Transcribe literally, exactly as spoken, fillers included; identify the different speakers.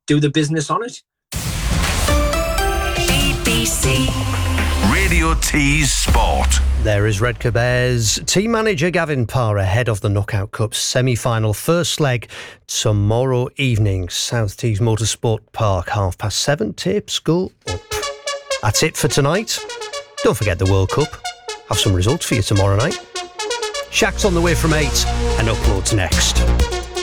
Speaker 1: do the business on it.
Speaker 2: B B C
Speaker 3: Radio T's Sport.
Speaker 4: There is Redcar Bears team manager Gavin Parr ahead of the Knockout Cup semi-final first leg tomorrow evening. South Tees Motorsport Park, half past seven. Tips go up. That's it for tonight. Don't forget the World Cup. Have some results for you tomorrow night. Shaq's on the way from eight and Upload's next.